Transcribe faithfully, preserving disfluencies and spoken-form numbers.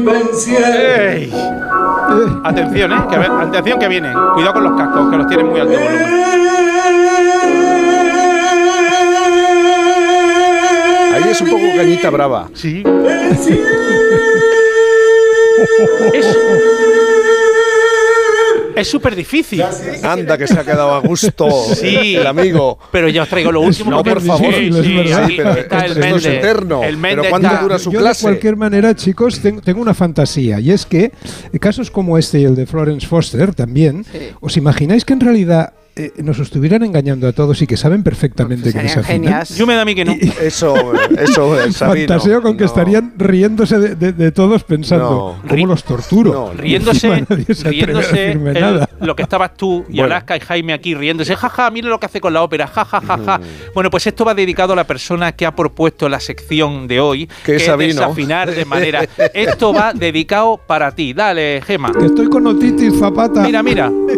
Ey. Atención, eh, que, atención que vienen. Cuidado con los cascos, que los tienen muy alto volumen. Ahí es un poco Cañita Brava. Sí. Es es súper difícil. Anda, que se ha quedado a gusto sí, el amigo. Pero ya os traigo lo último. No, por favor. Sí, sí, sí, sí, pero está esto, el esto es eterno. El pero ¿cuánto está... dura su Yo clase? de cualquier manera, chicos, tengo, tengo una fantasía. Y es que casos como este y el de Florence Foster también, sí. ¿Os imagináis que en realidad Eh, nos estuvieran engañando a todos y que saben perfectamente que desafinan? Yo me da a mí que no. Y, eso, eso es fantaseo con que no. estarían riéndose de, de, de todos pensando, no. ¿cómo los torturo? No, no. Riéndose, riéndose el, lo que estabas tú y bueno. Alaska y Jaime aquí riéndose, jaja, ja, mira lo que hace con la ópera, jajajaja. Ja, ja, ja. mm. Bueno, pues esto va dedicado a la persona que ha propuesto la sección de hoy, que, que es desafinar de manera. Esto va dedicado para ti. Dale, Gema. Que estoy con otitis, Zapata. Mira, mira.